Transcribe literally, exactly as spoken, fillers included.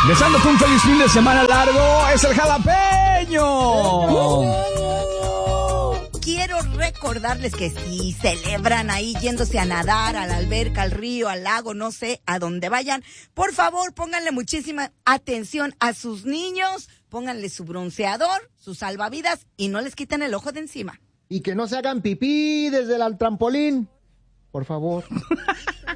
Deseándote un feliz fin de semana largo, es el jalapeño. Quiero recordarles que si celebran ahí yéndose a nadar, a la alberca, al río, al lago, no sé, a donde vayan, por favor pónganle muchísima atención a sus niños, pónganle su bronceador, su salvavidas y no les quiten el ojo de encima. Y que no se hagan pipí desde el trampolín, por favor.